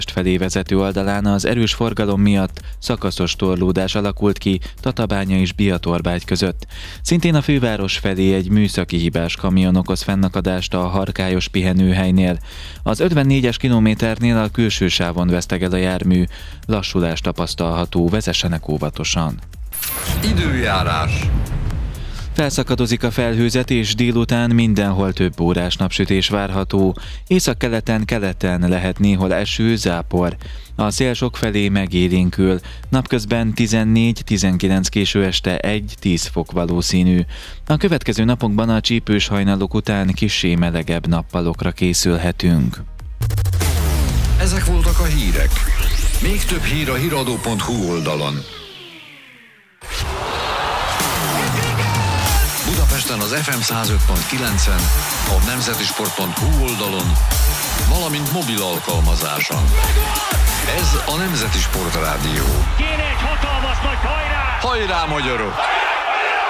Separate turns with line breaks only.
felé vezető oldalán az erős forgalom miatt szakaszos torlódás alakult ki Tatabánya és Biatorbágy között. Szintén a főváros felé egy műszaki hibás kamion okoz fennakadást a Harkályos pihenőhelynél. Az 54-es kilométernél a külső sávon veszteg el a jármű, lassulás tapasztalható, vezessenek óvatosan.
Időjárás.
Felszakadozik a felhőzet, és délután mindenhol több órás napsütés várható. Északkeleten lehet néhol eső, zápor. A szél sokfelé megélénkül. Napközben 14-19, késő este 1-10 fok valószínű. A következő napokban a csípős hajnalok után kissé melegebb nappalokra készülhetünk.
Ezek voltak a hírek. Még több hír a hiradó.hu oldalon. Budapesten az FM 105.9-en, a nemzetisport.hu oldalon, valamint mobil alkalmazáson. Ez a Nemzeti Sport Rádió.
Kéne egy hatalmas nagy hajrá!
Hajrá, magyarok!